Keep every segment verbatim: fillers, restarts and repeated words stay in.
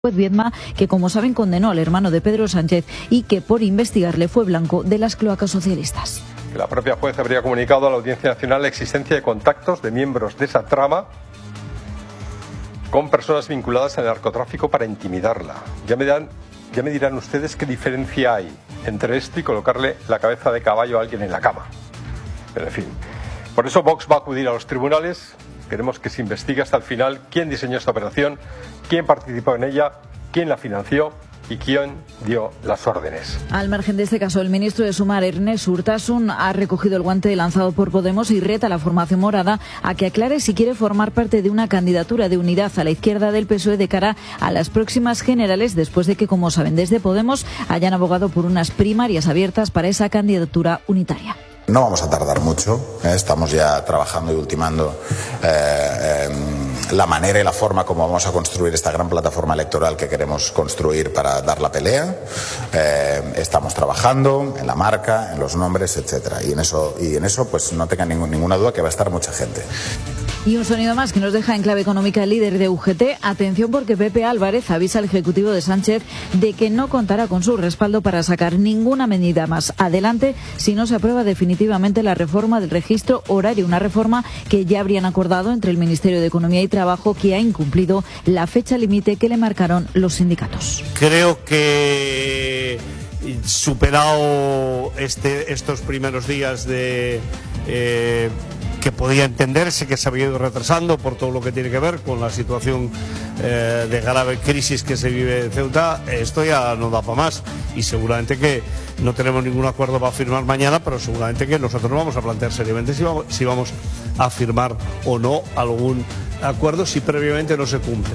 juez Viedma, que como saben condenó al hermano de Pedro Sánchez y que por investigarle fue blanco de las cloacas socialistas. La propia juez habría comunicado a la Audiencia Nacional la existencia de contactos de miembros de esa trama con personas vinculadas al narcotráfico para intimidarla. Ya me dirán, ya me dirán ustedes qué diferencia hay entre esto y colocarle la cabeza de caballo a alguien en la cama. Pero en fin, por eso Vox va a acudir a los tribunales. Queremos que se investigue hasta el final quién diseñó esta operación, quién participó en ella, quién la financió y quién dio las órdenes. Al margen de este caso, el ministro de Sumar, Ernest Urtasun, ha recogido el guante lanzado por Podemos y reta a la formación morada a que aclare si quiere formar parte de una candidatura de unidad a la izquierda del P S O E de cara a las próximas generales, después de que, como saben, desde Podemos hayan abogado por unas primarias abiertas para esa candidatura unitaria. No vamos a tardar mucho, ¿eh? Estamos ya trabajando y ultimando eh, eh, la manera y la forma como vamos a construir esta gran plataforma electoral que queremos construir para dar la pelea. Eh, estamos trabajando en la marca, en los nombres, etcétera. Y en eso, y en eso pues no tengan ningún, ninguna duda que va a estar mucha gente. Y un sonido más que nos deja en clave económica el líder de U G T. Atención, porque Pepe Álvarez avisa al ejecutivo de Sánchez de que no contará con su respaldo para sacar ninguna medida más adelante si no se aprueba definitivamente la reforma del registro horario, una reforma que ya habrían acordado entre el Ministerio de Economía y Trabajo, que ha incumplido la fecha límite que le marcaron los sindicatos. Creo que superado este, estos primeros días de... Eh, que podía entenderse que se había ido retrasando por todo lo que tiene que ver con la situación eh, de grave crisis que se vive en Ceuta, esto ya no da para más y seguramente que no tenemos ningún acuerdo para firmar mañana, pero seguramente que nosotros nos vamos a plantear seriamente si vamos, si vamos a firmar o no algún acuerdo si previamente no se cumple.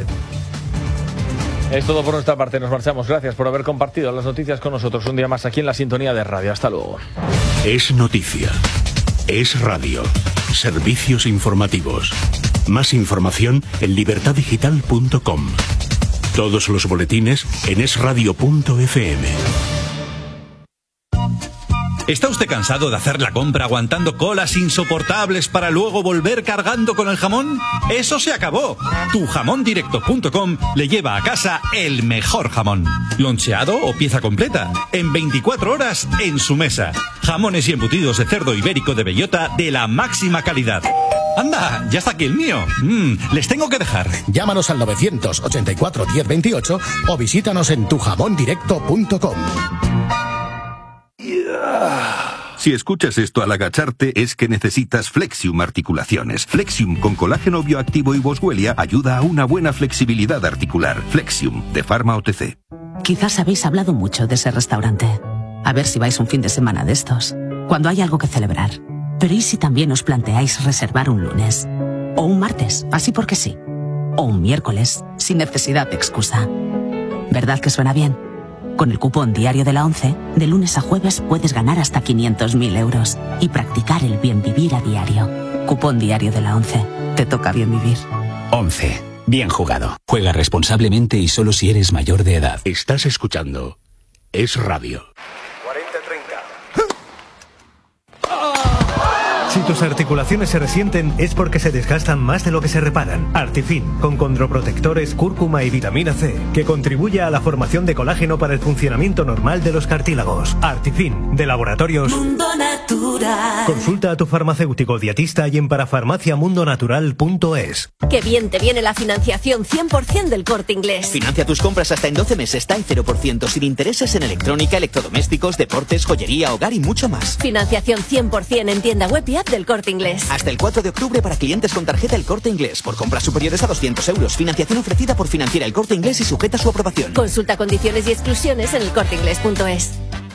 Es todo por nuestra parte, nos marchamos. Gracias por haber compartido las noticias con nosotros un día más aquí en la sintonía de radio. Hasta luego. Es noticia. Es radio. Servicios informativos. Más información en libertad digital punto com. Todos los boletines en es radio punto efe eme. ¿Está usted cansado de hacer la compra aguantando colas insoportables para luego volver cargando con el jamón? ¡Eso se acabó! tu jamón directo punto com le lleva a casa el mejor jamón. Loncheado o pieza completa, en veinticuatro horas en su mesa. Jamones y embutidos de cerdo ibérico de bellota de la máxima calidad. ¡Anda! ¡Ya está aquí el mío! Mm, les tengo que dejar. Llámanos al novecientos ochenta y cuatro diez veintiocho o visítanos en tu jamón directo punto com. Si escuchas esto al agacharte es que necesitas Flexium Articulaciones. Flexium con colágeno bioactivo y boswellia ayuda a una buena flexibilidad articular. Flexium, de Pharma O T C. Quizás habéis hablado mucho de ese restaurante. A ver si vais un fin de semana de estos, cuando hay algo que celebrar. Pero ¿y si también os planteáis reservar un lunes? O un martes, así porque sí. O un miércoles, sin necesidad de excusa. ¿Verdad que suena bien? Con el cupón diario de la ONCE, de lunes a jueves puedes ganar hasta quinientos mil euros y practicar el bien vivir a diario. Cupón diario de la ONCE. Te toca bien vivir. ONCE. Bien jugado. Juega responsablemente y solo si eres mayor de edad. Estás escuchando Es Radio. cuarenta treinta. Si tus articulaciones se resienten es porque se desgastan más de lo que se reparan. Artifin, con condroprotectores, cúrcuma y vitamina C, que contribuye a la formación de colágeno para el funcionamiento normal de los cartílagos. Artifin, de Laboratorios Mundo Natural. Consulta a tu farmacéutico dietista y en parafarmacia mundo natural punto es. Qué bien te viene la financiación cien por ciento del Corte Inglés. Financia tus compras hasta en doce meses, está en cero por ciento, sin intereses en electrónica, electrodomésticos, deportes, joyería, hogar y mucho más. Financiación cien por ciento en tienda web y app del Corte Inglés. Hasta el cuatro de octubre para clientes con tarjeta El Corte Inglés. Por compras superiores a doscientos euros. Financiación ofrecida por Financiera El Corte Inglés y sujeta a su aprobación. Consulta condiciones y exclusiones en el corte inglés punto es.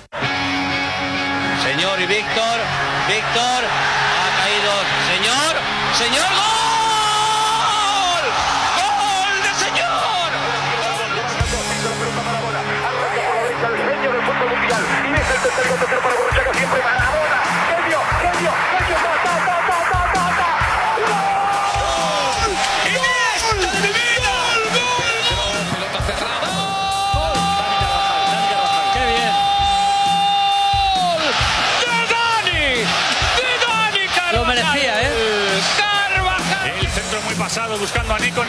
Señor y Víctor, Víctor, ha caído. Señor, señor, ¡gol! ¡Gol de señor! El genio del fútbol mundial. Y es el tercero, tercero para Borruchaga, siempre va a la bola. Genio, genio, genio, ta, ta, ta, ta, ta, ta, ta. ¡Gol! ¡Iniesta de mi vida! ¡Gol! Pelota cerrada. ¡Qué bien! ¡De Dani! ¡De Dani Carvajal! Lo merecía, ¿eh? Carvajal. El centro muy pasado buscando a Nico.